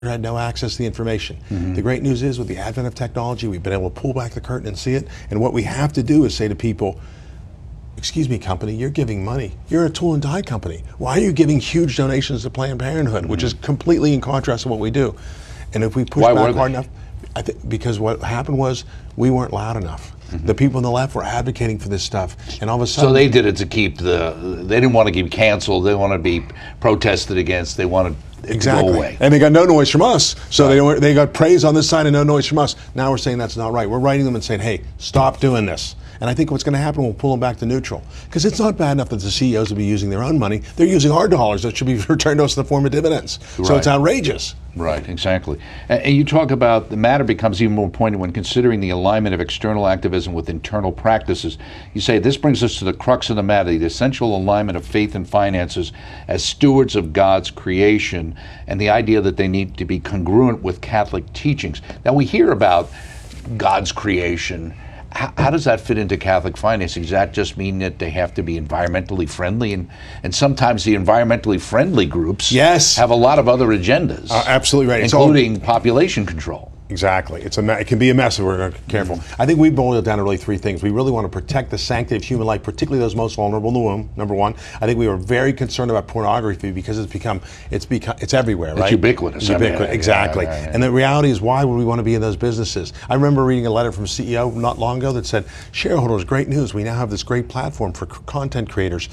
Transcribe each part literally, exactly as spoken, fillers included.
had no access to the information. Mm-hmm. The great news is, with the advent of technology, we've been able to pull back the curtain and see it. And what we have to do is say to people, excuse me, company, you're giving money. You're a tool and die company. Why are you giving huge donations to Planned Parenthood, mm-hmm. which is completely in contrast to what we do? And if we push Why back hard enough, I think because what happened was we weren't loud enough. Mm-hmm. The people on the left were advocating for this stuff, and all of a sudden, so they did it to keep the. They didn't want to get canceled. They want to be protested against. They wanted it exactly. to go away. And they got no noise from us. So right. they were, they got praise on this side and no noise from us. Now we're saying that's not right. We're writing them and saying, hey, stop doing this. And I think what's going to happen, we'll pull them back to neutral. Because it's not bad enough that the C E Os will be using their own money. They're using our dollars that should be returned to us in the form of dividends. Right. So it's outrageous. Right, exactly. And you talk about the matter becomes even more poignant when considering the alignment of external activism with internal practices. You say this brings us to the crux of the matter, the essential alignment of faith and finances as stewards of God's creation, and the idea that they need to be congruent with Catholic teachings. Now we hear about God's creation. How, how does that fit into Catholic financing? Does that just mean that they have to be environmentally friendly? And, and sometimes the environmentally friendly groups yes. have a lot of other agendas. Uh, absolutely right. Including all, population control. Exactly. It's a, it can be a mess if we're not careful. Mm-hmm. I think we boil it down to really three things. We really want to protect the sanctity of human life, particularly those most vulnerable in the womb, number one. I think we were very concerned about pornography because it's become, it's become, it's everywhere, right? It's ubiquitous. It's ubiquitous, I mean, exactly. Yeah, yeah, yeah. And the reality is, why would we want to be in those businesses? I remember reading a letter from C E O not long ago that said, shareholders, great news. We now have this great platform for c- content creators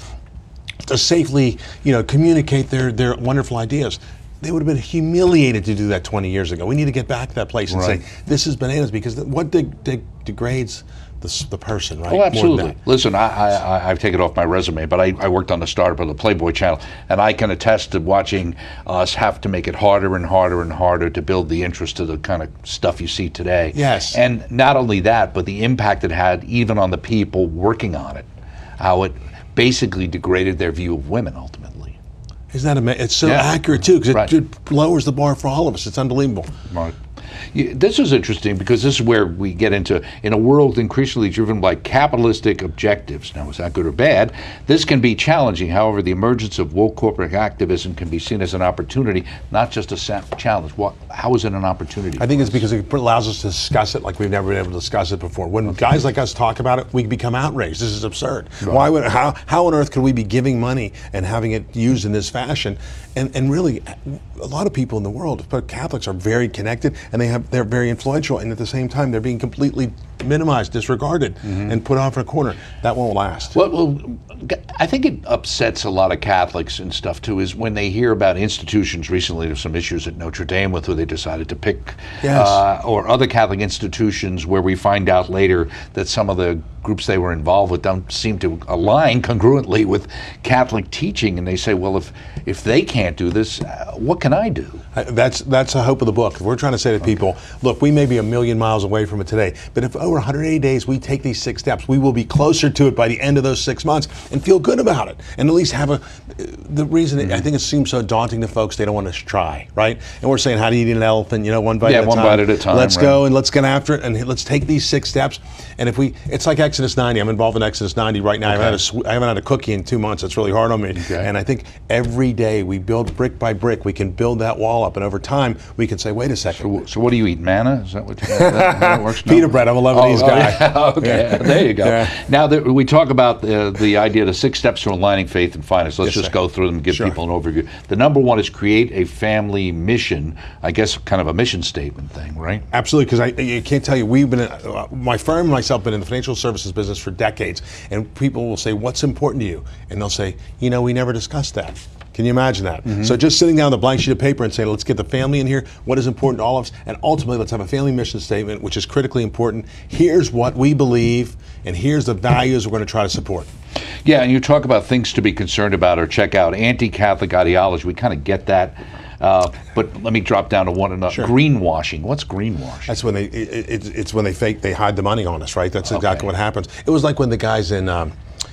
to safely, you know, communicate their, their wonderful ideas. They would have been humiliated to do that twenty years ago. We need to get back to that place and right. say, this is bananas, because th- what de- de- degrades the, the person, right? Oh, absolutely. Listen, I, I, I've taken it off my resume, but I, I worked on the startup of the Playboy channel, and I can attest to watching us have to make it harder and harder and harder to build the interest to the kind of stuff you see today. Yes. And not only that, but the impact it had even on the people working on it, how it basically degraded their view of women ultimately. Isn't that amazing? It's so yeah. accurate, too, because right. it, it lowers the bar for all of us. It's unbelievable. Right. Yeah, this is interesting because this is where we get into, in a world increasingly driven by capitalistic objectives. Now, is that good or bad? This can be challenging. However, the emergence of woke corporate activism can be seen as an opportunity, not just a challenge. What, how is it an opportunity? I think it's us? because it allows us to discuss it like we've never been able to discuss it before. When okay. guys like us talk about it, we become outraged. This is absurd. Right. Why would, how, how on earth could we be giving money and having it used in this fashion? And, and really, a lot of people in the world, but Catholics, are very connected, and they have they're very influential, and at the same time, they're being completely minimized, disregarded, mm-hmm. and put off in a corner. That won't last. Well, well, I think it upsets a lot of Catholics and stuff too, is when they hear about institutions. Recently, there's some issues at Notre Dame with who they decided to pick, yes. uh, or other Catholic institutions where we find out later that some of the groups they were involved with don't seem to align congruently with Catholic teaching, and they say, well, if if they can't do this, uh, what can I do? Uh, that's that's the hope of the book. We're trying to say to people, okay. look, we may be a million miles away from it today, but if over one hundred eighty days we take these six steps, we will be closer to it by the end of those six months and feel good about it, and at least have a. The reason mm-hmm. I think it seems so daunting to folks, they don't want to try, right? And we're saying, how do you eat an elephant? You know, one bite yeah, at a one time. bite at a time. Let's right. go and let's get after it, and let's take these six steps. And if we, it's like Exodus ninety. I'm involved in Exodus ninety right now. Okay. I, haven't had a, I haven't had a cookie in two months. It's really hard on me. Okay. And I think every day we build brick by brick, we can build that wall up, and over time we can say, wait a second. So, so what do you eat? Manna? Is that what, that, how it works? Pita bread. I'm a Lebanese oh, guy. Oh, yeah. Okay, yeah. There you go. Yeah. Now that we talk about the, the idea, the six steps to aligning faith and finance. Let's yes, just sir. go through them and give sure. people an overview. The number one is create a family mission. I guess kind of a mission statement thing, right? Absolutely, because I, I can't tell you, we've been, in, uh, my firm and myself have been in the financial services business for decades, and people will say, what's important to you? And they'll say, you know, we never discussed that. Can you imagine that? Mm-hmm. So just sitting down with a blank sheet of paper and saying, let's get the family in here, what is important to all of us, and ultimately let's have a family mission statement, which is critically important. Here's what we believe, and here's the values we're going to try to support. Yeah, and you talk about things to be concerned about or check out. Anti-Catholic ideology, we kind of get that. Uh, but let me drop down to one another. Sure. Greenwashing. What's greenwashing? That's when they. It, it, it's when they fake. They hide the money on us, right? That's exactly okay. what happens. It was like when the guys in um,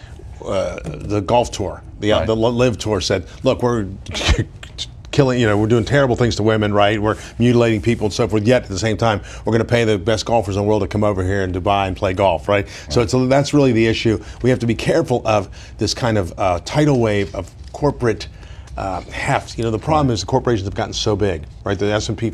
uh, the golf tour, the right. uh, the Live tour, said, "Look, we're killing. You know, we're doing terrible things to women, right? We're mutilating people and so forth. Yet at the same time, we're going to pay the best golfers in the world to come over here in Dubai and play golf, right? right. So it's a, that's really the issue. We have to be careful of this kind of uh, tidal wave of corporate uh, heft. You know, the problem is the corporations have gotten so big, right? The S and P